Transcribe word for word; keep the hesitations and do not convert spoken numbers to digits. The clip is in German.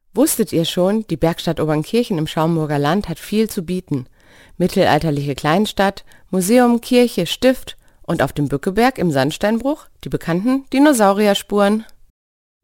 Wusstet ihr schon, die Bergstadt Obernkirchen im Schaumburger Land hat viel zu bieten. Mittelalterliche Kleinstadt, Museum, Kirche, Stift und auf dem Bückeberg im Sandsteinbruch die bekannten Dinosaurierspuren.